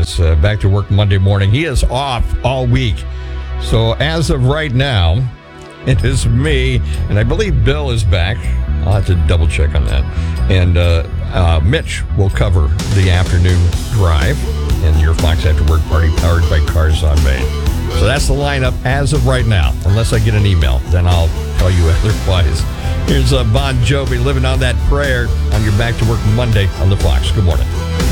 is back to work Monday morning. He is off all week. So as of right now, it is me, and I believe Bill is back. I'll have to double check on that. And Mitch will cover the afternoon drive and your Fox After Work party powered by Cars on Main. So that's the lineup as of right now. Unless I get an email, then I'll tell you otherwise. Here's Bon Jovi, Living on That Prayer on your Back to Work Monday on the Fox. Good morning.